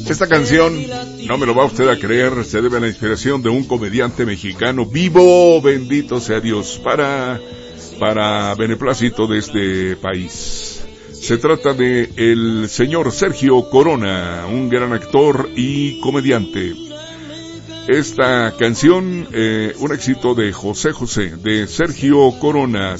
Esta canción, no me lo va usted a creer, se debe a la inspiración de un comediante mexicano vivo, bendito sea Dios, para beneplácito de este país. Se trata de el señor Sergio Corona, un gran actor y comediante. Esta canción, un éxito de José José, de Sergio Corona.